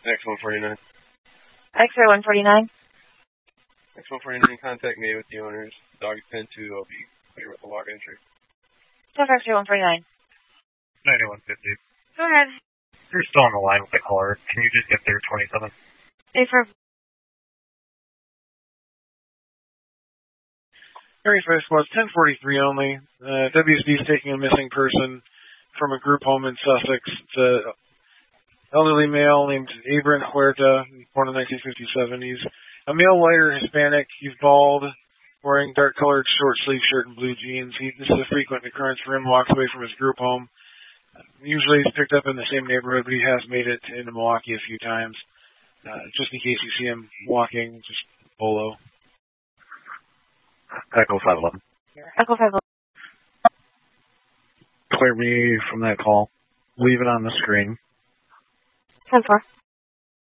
X149. X-ray 149. X149, contact me with the owners. Dog is 10-2. I'll be here with the log entry. So for X-ray 149. 9150. Go ahead. You're still on the line with the caller. Can you just get there 27? A for... Area 5 Squad 1043 only. WSB is taking a missing person from a group home in Sussex. It's an elderly male named Abram Huerta, born in 1957. He's a male lighter Hispanic. He's bald, wearing dark-colored short-sleeve shirt and blue jeans. This is a frequent occurrence for him. Walks away from his group home. Usually he's picked up in the same neighborhood, but he has made it into Milwaukee a few times. Just in case you see him walking, just polo. Echo 511. Echo 511. Clear me from that call. Leave it on the screen. 10-4.